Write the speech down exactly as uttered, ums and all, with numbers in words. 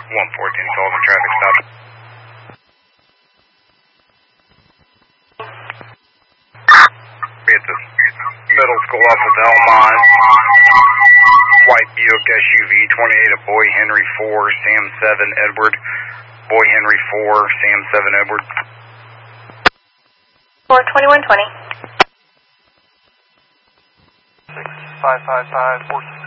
one fourteen Sullivan, traffic stop. At the middle school off of Elmont. White Buick S U V, twenty-eight of Boy Henry four, Sam seven, Edward. Boy Henry four, Sam seven, Edward. four twenty-one twenty. six five five five four